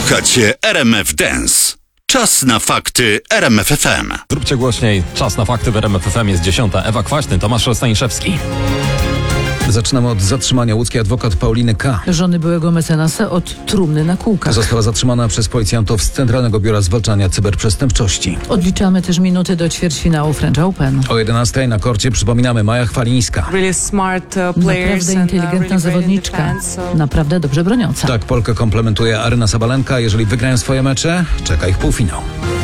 Słuchacie RMF Dance. Czas na fakty RMF FM. Zróbcie głośniej. Czas na fakty w RMF FM jest 10. Ewa Kwaśny, Tomasz Staniszewski. Zaczynamy od zatrzymania. Łódzki adwokat Pauliny K. Żony byłego mecenasa od trumny na kółkach. Została zatrzymana przez policjantów z Centralnego Biura Zwalczania Cyberprzestępczości. Odliczamy też minuty do ćwierćfinału French Open. O 11:00 na korcie przypominamy Maja Chwalińska. Naprawdę inteligentna zawodniczka. Naprawdę dobrze broniąca. Tak Polkę komplementuje Aryna Sabalenka. Jeżeli wygrają swoje mecze, czeka ich półfinał.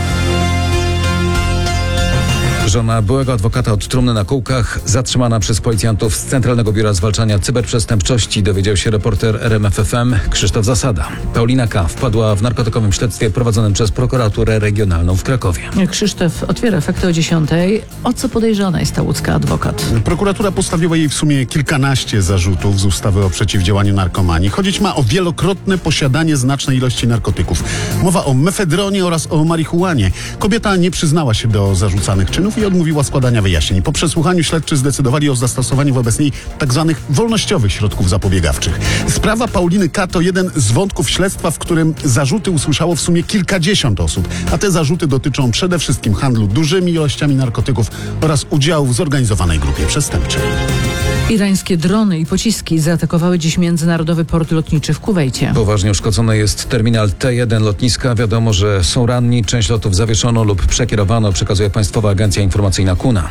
Żona byłego adwokata od trumny na kółkach zatrzymana przez policjantów z Centralnego Biura Zwalczania Cyberprzestępczości, dowiedział się reporter RMF FM Krzysztof Zasada. Paulina K. wpadła w narkotykowym śledztwie prowadzonym przez prokuraturę regionalną w Krakowie. Krzysztof otwiera fakty o 10:00. O co podejrzana jest ta łódzka adwokat? Prokuratura postawiła jej w sumie kilkanaście zarzutów z ustawy o przeciwdziałaniu narkomanii. Chodzić ma o wielokrotne posiadanie znacznej ilości narkotyków. Mowa o mefedronie oraz o marihuanie. Kobieta nie przyznała się do zarzucanych czynów i odmówiła składania wyjaśnień. Po przesłuchaniu śledczy zdecydowali o zastosowaniu wobec niej tzw. wolnościowych środków zapobiegawczych. Sprawa Pauliny K. to jeden z wątków śledztwa, w którym zarzuty usłyszało w sumie kilkadziesiąt osób, a te zarzuty dotyczą przede wszystkim handlu dużymi ilościami narkotyków oraz udziału w zorganizowanej grupie przestępczej. Irańskie drony i pociski zaatakowały dziś międzynarodowy port lotniczy w Kuwejcie. Poważnie uszkodzony jest terminal T1 lotniska. Wiadomo, że są ranni. Część lotów zawieszono lub przekierowano, przekazuje Państwowa Agencja Informacyjna KUNA.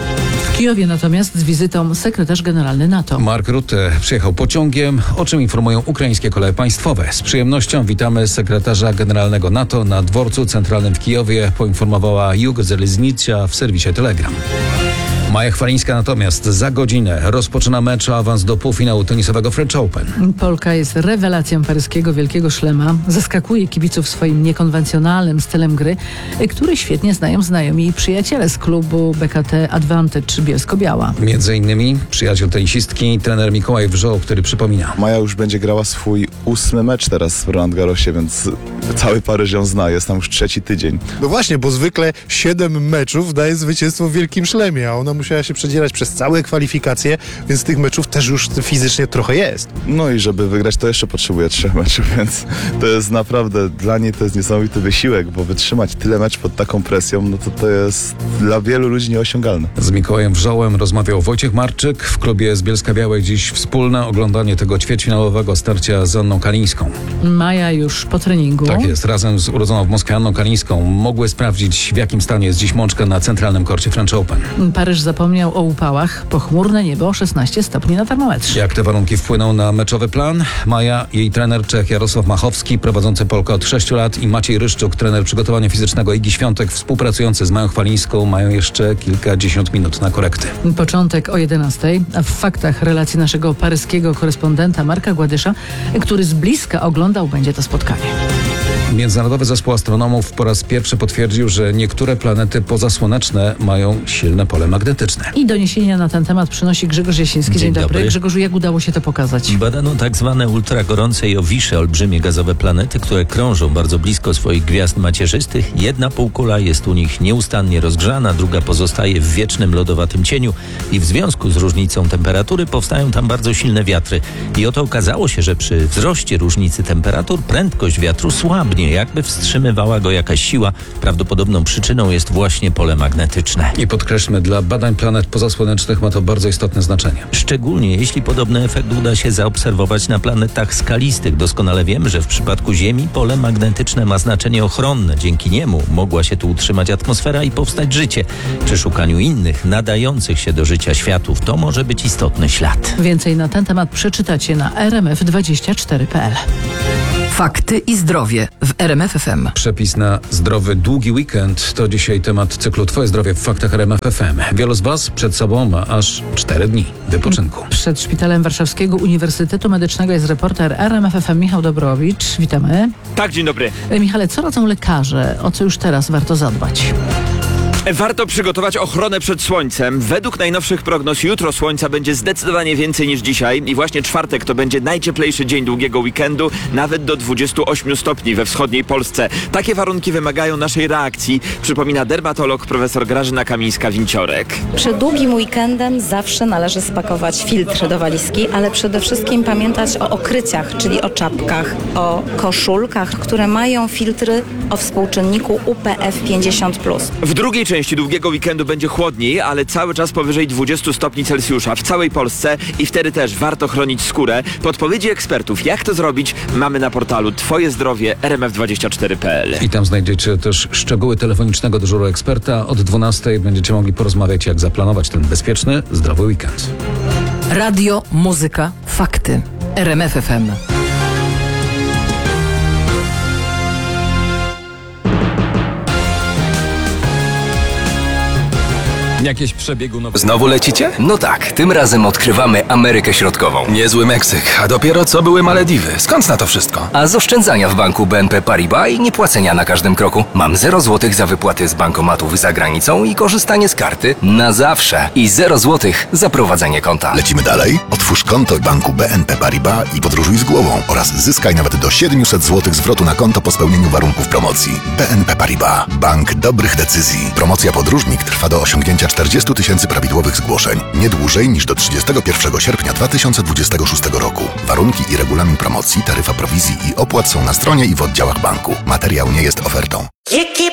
W Kijowie natomiast z wizytą sekretarz generalny NATO. Mark Rutte przyjechał pociągiem, o czym informują ukraińskie koleje państwowe. Z przyjemnością witamy sekretarza generalnego NATO na dworcu centralnym w Kijowie, poinformowała Укрзалізниця w serwisie Telegram. Maja Chwalińska natomiast za godzinę rozpoczyna mecz o awans do półfinału tenisowego French Open. Polka jest rewelacją paryskiego Wielkiego Szlema. Zaskakuje kibiców swoim niekonwencjonalnym stylem gry, który świetnie znają znajomi i przyjaciele z klubu BKT Advantage Bielsko-Biała. Między innymi przyjaciel tenisistki, trener Mikołaj Wrzoł, który przypomina. Maja już będzie grała swój 8. mecz teraz w Roland Garrosie, więc cały Paryż ją zna. Jest tam już 3. tydzień. No właśnie, bo zwykle 7 meczów daje zwycięstwo w Wielkim Szlemie, a ona musiała się przedzierać przez całe kwalifikacje, więc tych meczów też już fizycznie trochę jest. No i żeby wygrać, to jeszcze potrzebuje 3 meczów, więc to jest naprawdę, dla niej to jest niesamowity wysiłek, bo wytrzymać tyle meczów pod taką presją, no to jest dla wielu ludzi nieosiągalne. Z Mikołajem Wrzołem rozmawiał Wojciech Marczyk. W klubie z Bielska Białej dziś wspólne oglądanie tego ćwierćfinałowego starcia z Anną Kalińską. Maja już po treningu. Tak jest, razem z urodzoną w Moskwie Anną Kalińską mogły sprawdzić, w jakim stanie jest dziś mączka na centralnym korcie French Open. Paryż zapomniał o upałach. Pochmurne niebo, 16 stopni na termometrze. Jak te warunki wpłyną na meczowy plan? Maja, jej trener Czech Jarosław Machowski, prowadzący Polkę od 6 lat i Maciej Ryszczuk, trener przygotowania fizycznego Igi Świątek, współpracujący z Mają Chwalińską, mają jeszcze kilkadziesiąt minut na korekty. Początek o 11:00, a w faktach relacji naszego paryskiego korespondenta Marka Gładysza, który z bliska oglądał będzie to spotkanie. Międzynarodowy Zespół Astronomów po raz pierwszy potwierdził, że niektóre planety pozasłoneczne mają silne pole magnetyczne. I doniesienia na ten temat przynosi Grzegorz Jasiński. Dzień dobry. Grzegorzu, jak udało się to pokazać? Badano tak zwane ultragorące Jowisze, olbrzymie gazowe planety, które krążą bardzo blisko swoich gwiazd macierzystych. Jedna półkula jest u nich nieustannie rozgrzana, druga pozostaje w wiecznym lodowatym cieniu i w związku z różnicą temperatury powstają tam bardzo silne wiatry. I oto okazało się, że przy wzroście różnicy temperatur prędkość wiatru słabnie, jakby wstrzymywała go jakaś siła. Prawdopodobną przyczyną jest właśnie pole magnetyczne. I podkreślmy, dla badań planet pozasłonecznych ma to bardzo istotne znaczenie. Szczególnie jeśli podobny efekt uda się zaobserwować na planetach skalistych. Doskonale wiemy, że w przypadku Ziemi pole magnetyczne ma znaczenie ochronne. Dzięki niemu mogła się tu utrzymać atmosfera i powstać życie. Przy szukaniu innych, nadających się do życia światów, to może być istotny ślad. Więcej na ten temat przeczytacie na rmf24.pl. Fakty i zdrowie w RMF FM. Przepis na zdrowy, długi weekend to dzisiaj temat cyklu Twoje zdrowie w faktach RMF FM. Wielu z Was przed sobą ma aż 4 dni wypoczynku. Przed Szpitalem Warszawskiego Uniwersytetu Medycznego jest reporter RMF FM Michał Dobrowicz. Witamy. Tak, dzień dobry. Michale, co radzą lekarze? O co już teraz warto zadbać? Warto przygotować ochronę przed słońcem. Według najnowszych prognoz jutro słońca będzie zdecydowanie więcej niż dzisiaj i właśnie czwartek to będzie najcieplejszy dzień długiego weekendu, nawet do 28 stopni we wschodniej Polsce. Takie warunki wymagają naszej reakcji, przypomina dermatolog profesor Grażyna Kamińska-Winciorek. Przed długim weekendem zawsze należy spakować filtr do walizki, ale przede wszystkim pamiętać o okryciach, czyli o czapkach, o koszulkach, które mają filtry o współczynniku UPF 50+. W drugiej części długiego weekendu będzie chłodniej, ale cały czas powyżej 20 stopni Celsjusza w całej Polsce i wtedy też warto chronić skórę. Podpowiedzi ekspertów, jak to zrobić, mamy na portalu Twoje zdrowie rmf24.pl. I tam znajdziecie też szczegóły telefonicznego dyżuru eksperta. Od 12 będziecie mogli porozmawiać, jak zaplanować ten bezpieczny, zdrowy weekend. Radio, muzyka, fakty. RMF FM. Jakieś przebiegunowe... Znowu lecicie? No tak, tym razem odkrywamy Amerykę Środkową. Niezły Meksyk, a dopiero co były Malediwy. Skąd na to wszystko? A z oszczędzania w banku BNP Paribas i niepłacenia na każdym kroku. Mam 0 złotych za wypłaty z bankomatów za granicą i korzystanie z karty na zawsze. I 0 złotych za prowadzenie konta. Lecimy dalej? Otwórz konto w banku BNP Paribas i podróżuj z głową oraz zyskaj nawet do 700 zł zwrotu na konto po spełnieniu warunków promocji. BNP Paribas. Bank dobrych decyzji. Promocja podróżnik trwa do osiągnięcia 40 000 prawidłowych zgłoszeń. Nie dłużej niż do 31 sierpnia 2026 roku. Warunki i regulamin promocji, taryfa prowizji i opłat są na stronie i w oddziałach banku. Materiał nie jest ofertą.